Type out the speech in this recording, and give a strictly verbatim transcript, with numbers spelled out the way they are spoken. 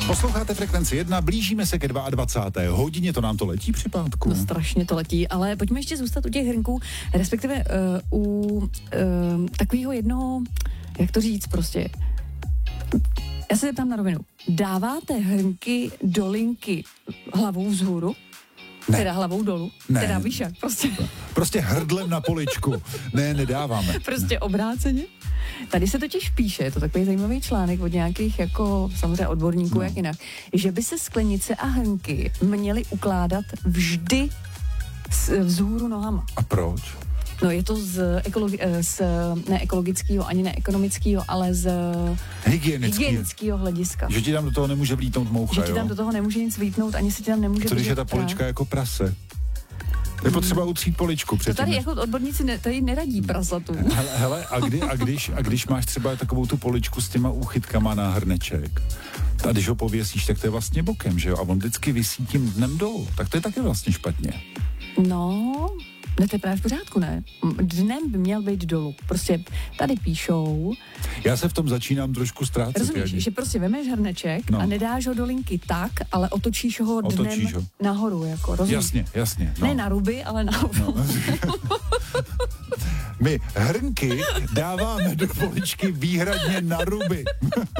Posloucháte Frekvenci jedna, blížíme se ke dvacáté druhé hodině, to nám to letí při pátku. No strašně to letí, ale pojďme ještě zůstat u těch hrnků, respektive uh, u uh, takového jednoho, jak to říct prostě. Já se zeptám na rovinu. Dáváte hrnky do linky hlavou vzhůru? Ne. Teda hlavou dolů? Ne. Teda víš jak, prostě. Prostě hrdlem na poličku. Ne, nedáváme. Prostě obráceně. Tady se totiž píše, je to takový zajímavý článek od nějakých jako samozřejmě odborníků, no. Jak jinak, že by se sklenice a hrnky měly ukládat vždy vzhůru nohama. A proč? No je to z, ekologi- z ne ekologického, ani ne ekonomického, ale z hygienického hlediska. Že ti tam do toho nemůže vlítnout moucha, Že ti tam jo? do toho nemůže nic vlítnout, ani se ti tam nemůže... Co když je ta polička trá. Jako prase? Je potřeba utřít poličku předtím. To tady jako odborníci ne, tady neradí prasatům. Hele, hele a, kdy, a, když, a když máš třeba takovou tu poličku s těma úchytkama na hrneček, a když ho pověsíš, tak to je vlastně bokem, že jo? A on vždycky visí tím dnem dolů, tak to je taky vlastně špatně. No... Ne, to je právě v pořádku, ne? Dnem by měl být dolů. Prostě tady píšou... Já se v tom začínám trošku ztrácet. Rozumíš, že prostě vemeš hrneček no. a nedáš ho do linky tak, ale otočíš ho otočíš dnem ho. nahoru, jako, rozumíš? Jasně, jasně. No. Ne na ruby, ale nahoru. No. My hrnky dáváme do poličky výhradně na ruby.